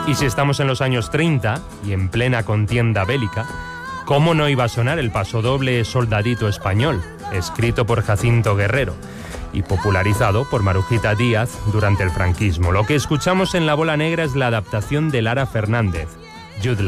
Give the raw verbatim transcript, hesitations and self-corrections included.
Y si estamos en los años treinta y en plena contienda bélica, ¿cómo no iba a sonar el pasodoble Soldadito Español, escrito por Jacinto Guerrero y popularizado por Marujita Díaz durante el franquismo? Lo que escuchamos en La Bola Negra es la adaptación de Lara Fernández, Jude